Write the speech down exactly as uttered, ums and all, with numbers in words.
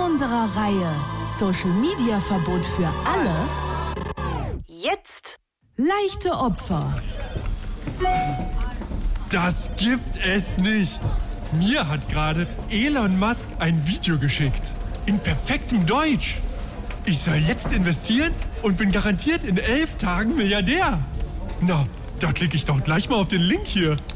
unserer Reihe Social Media Verbot für alle jetzt leichte Opfer. Das gibt es nicht. Mir hat gerade Elon Musk ein Video geschickt. In perfektem Deutsch. Ich soll jetzt investieren und bin garantiert in elf Tagen Milliardär. Na, da klicke ich doch gleich mal auf den Link hier.